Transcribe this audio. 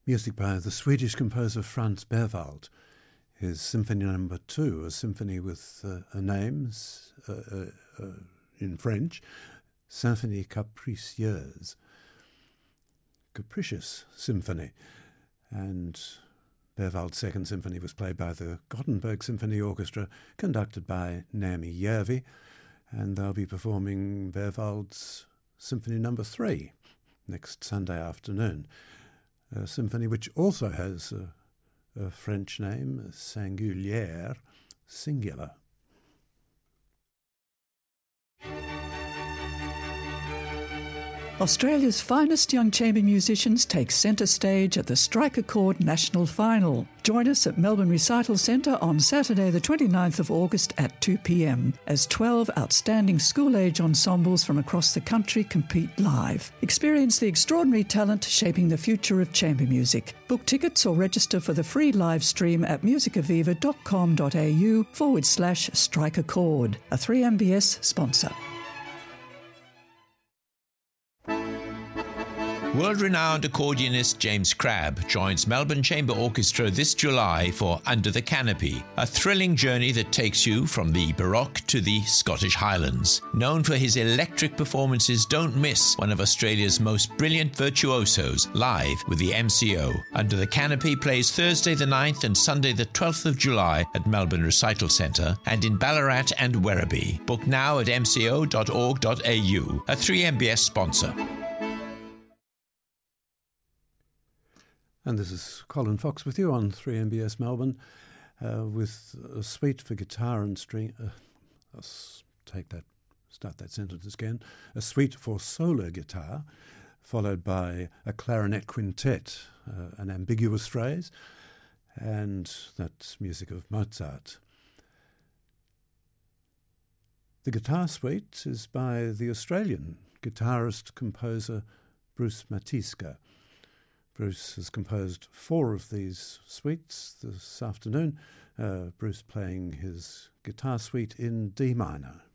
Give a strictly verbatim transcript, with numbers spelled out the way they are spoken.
music by the Swedish composer Franz Berwald. His Symphony Number Two, a symphony with uh, a name uh, uh, uh, in French, Symphonie Capricieuse, capricious symphony. And Berwald's Second Symphony was played by the Gothenburg Symphony Orchestra, conducted by Naomi Järvi, and they'll be performing Berwald's Symphony Number Three next Sunday afternoon. A symphony which also has a, a French name, singulière, singular. Australia's finest young chamber musicians take centre stage at the Strike a Chord National Final. Join us at Melbourne Recital Centre on Saturday the twenty-ninth of August at two p m as twelve outstanding school-age ensembles from across the country compete live. Experience the extraordinary talent shaping the future of chamber music. Book tickets or register for the free live stream at musicaviva.com.au forward slash Strike a Chord, a three M B S sponsor. World-renowned accordionist James Crabb joins Melbourne Chamber Orchestra this July for Under the Canopy, a thrilling journey that takes you from the Baroque to the Scottish Highlands. Known for his electric performances, don't miss one of Australia's most brilliant virtuosos live with the M C O. Under the Canopy plays Thursday the ninth and Sunday the twelfth of July at Melbourne Recital Centre and in Ballarat and Werribee. Book now at m c o dot org dot a u, a three M B S sponsor. And this is Colin Fox with you on three M B S Melbourne uh, with a suite for guitar and string. Uh, I'll take that, start that sentence again. A suite for solo guitar, followed by a clarinet quintet, uh, an ambiguous phrase, and that's music of Mozart. The guitar suite is by the Australian guitarist-composer Bruce Matiska. Bruce has composed four of these suites this afternoon, uh, Bruce playing his guitar suite in D minor.